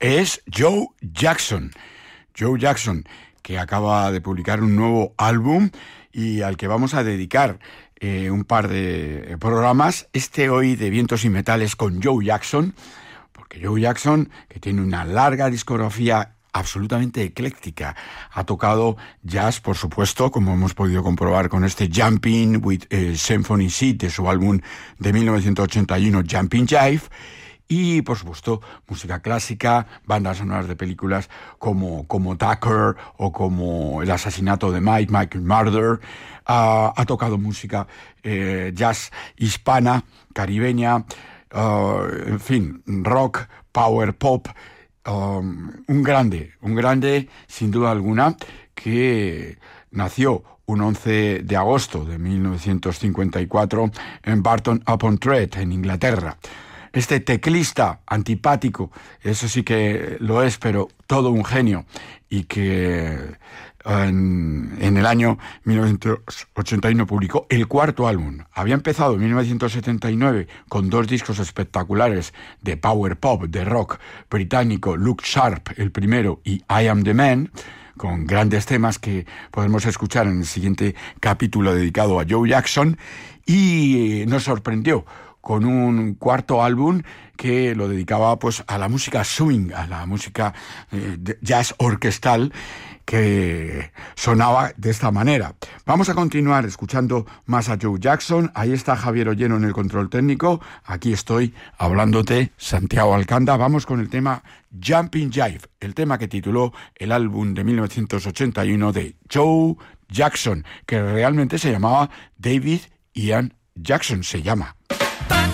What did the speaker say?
es Joe Jackson. Joe Jackson, que acaba de publicar un nuevo álbum y al que vamos a dedicar un par de programas. Hoy de Vientos y Metales con Joe Jackson, porque Joe Jackson, que tiene una larga discografía absolutamente ecléctica, ha tocado jazz, por supuesto, como hemos podido comprobar con este Jumping with Symphony Seat de su álbum de 1981, Jumping Jive, y por supuesto música clásica, bandas sonoras de películas como Tucker o como El asesinato de Michael Murder. Ha tocado música jazz hispana, caribeña, en fin, rock, power pop. Un grande sin duda alguna, que nació un 11 de agosto de 1954 en Burton-upon-Trent, en Inglaterra. Este teclista antipático, eso sí que lo es, pero todo un genio, y que en el año 1981 publicó el cuarto álbum. Había empezado en 1979 con 2 discos espectaculares de power pop, de rock británico, Look Sharp, el primero, y I Am the Man, con grandes temas que podemos escuchar en el siguiente capítulo dedicado a Joe Jackson, y nos sorprendió con un cuarto álbum que lo dedicaba pues a la música swing, a la música jazz orquestal, que sonaba de esta manera. Vamos a continuar escuchando más a Joe Jackson. Ahí está Javier Olleno en el control técnico. Aquí estoy hablándote, Santiago Alcanda. Vamos con el tema Jumping Jive, el tema que tituló el álbum de 1981 de Joe Jackson, que realmente se llamaba David Ian Jackson, se llama.